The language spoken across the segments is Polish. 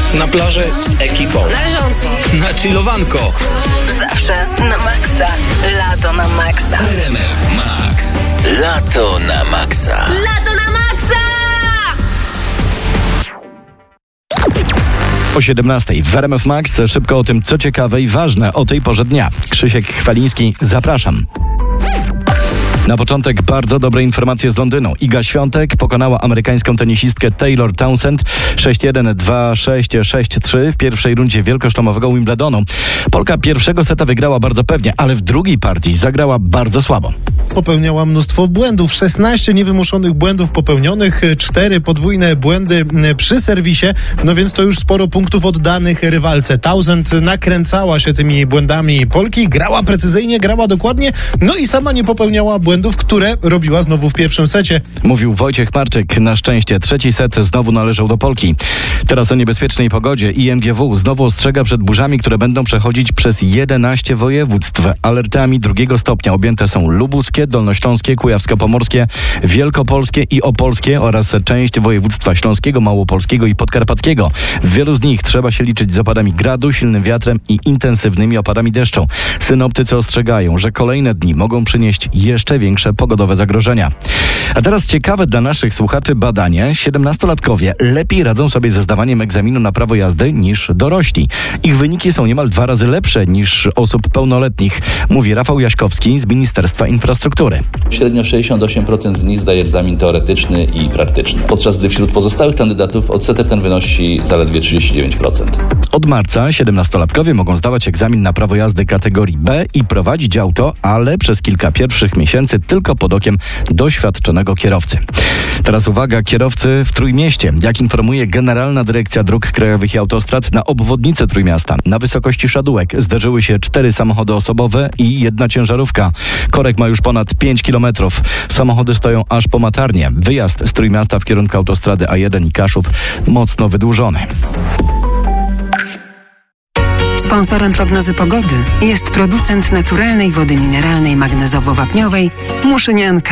Na plaży z ekipą. Na rząco. Na chillowanko. Zawsze na maksa. Lato na maksa. RMF Max. Lato na maksa. Lato na maksa! O 17:00 w RMF Max szybko o tym, co ciekawe i ważne o tej porze dnia. Krzysiek Chwaliński, zapraszam. Na początek bardzo dobre informacje z Londynu. Iga Świątek pokonała amerykańską tenisistkę Taylor Townsend 6-1, 2-6, 6-3 w pierwszej rundzie wielkoszlemowego Wimbledonu. Polka pierwszego seta wygrała bardzo pewnie, ale w drugiej partii zagrała bardzo słabo. Popełniała mnóstwo błędów, 16 niewymuszonych błędów popełnionych, 4 podwójne błędy przy serwisie, no więc to już sporo punktów oddanych rywalce. Townsend nakręcała się tymi błędami Polki, grała precyzyjnie, grała dokładnie, no i sama nie popełniała błędów, które robiła znowu w pierwszym secie. Mówił Wojciech Marczyk. Na szczęście trzeci set znowu należał do Polki. Teraz o niebezpiecznej pogodzie. IMGW znowu ostrzega przed burzami, które będą przechodzić przez 11 województw. Alertami drugiego stopnia objęte są lubuskie, dolnośląskie, kujawsko-pomorskie, wielkopolskie i opolskie oraz część województwa śląskiego, małopolskiego i podkarpackiego. W wielu z nich trzeba się liczyć z opadami gradu, silnym wiatrem i intensywnymi opadami deszczu. Synoptycy ostrzegają, że kolejne dni mogą przynieść jeszcze większe pogodowe zagrożenia. A teraz ciekawe dla naszych słuchaczy badanie. 17-latkowie lepiej radzą sobie ze zdawaniem egzaminu na prawo jazdy niż dorośli. Ich wyniki są niemal 2 razy lepsze niż osób pełnoletnich, mówi Rafał Jaśkowski z Ministerstwa Infrastruktury. Średnio 68% z nich zdaje egzamin teoretyczny i praktyczny, podczas gdy wśród pozostałych kandydatów odsetek ten wynosi zaledwie 39%. Od marca 17-latkowie mogą zdawać egzamin na prawo jazdy kategorii B i prowadzić auto, ale przez kilka pierwszych miesięcy tylko pod okiem doświadczonego kierowcy. Teraz uwaga, kierowcy w Trójmieście. Jak informuje Generalna Dyrekcja Dróg Krajowych i Autostrad, na obwodnicę Trójmiasta na wysokości Szadółek zderzyły się 4 samochody osobowe i 1 ciężarówka. Korek ma już ponad 5 km. Samochody stoją aż po Matarnię. Wyjazd z Trójmiasta w kierunku autostrady A1 i Kaszub mocno wydłużony. Sponsorem prognozy pogody jest producent naturalnej wody mineralnej magnezowo-wapniowej Muszynianka.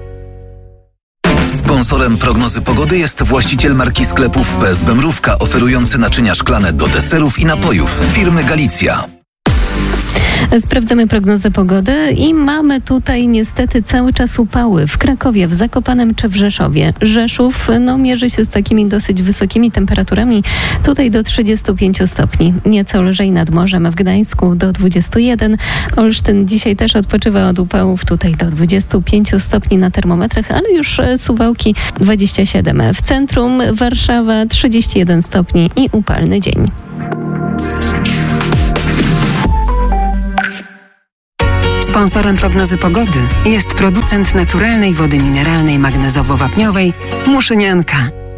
Sponsorem prognozy pogody jest właściciel marki sklepów PSB Mrówka, oferujący naczynia szklane do deserów i napojów firmy Galicja. Sprawdzamy prognozę pogody i mamy tutaj niestety cały czas upały w Krakowie, w Zakopanem czy w Rzeszowie. Rzeszów mierzy się z takimi dosyć wysokimi temperaturami, tutaj do 35 stopni. Nieco lżej nad morzem, w Gdańsku do 21. Olsztyn dzisiaj też odpoczywa od upałów, tutaj do 25 stopni na termometrach, ale już Suwałki 27. W centrum Warszawa 31 stopni i upalny dzień. Sponsorem prognozy pogody jest producent naturalnej wody mineralnej magnezowo-wapniowej Muszynianka.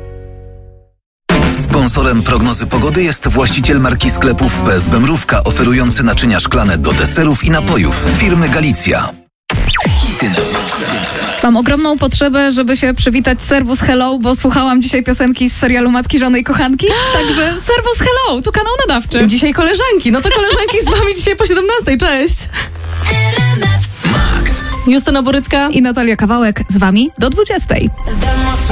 Sponsorem prognozy pogody jest właściciel marki sklepów PSB Mrówka, oferujący naczynia szklane do deserów i napojów firmy Galicja. Mam ogromną potrzebę, żeby się przywitać z Servus Hello, bo słuchałam dzisiaj piosenki z serialu Matki, Żony i Kochanki. Także Servus Hello, tu kanał nadawczy. Dzisiaj koleżanki, no to koleżanki z wami dzisiaj po 17:00, cześć. Max. Justyna Borycka i Natalia Kawałek z wami do 20:00.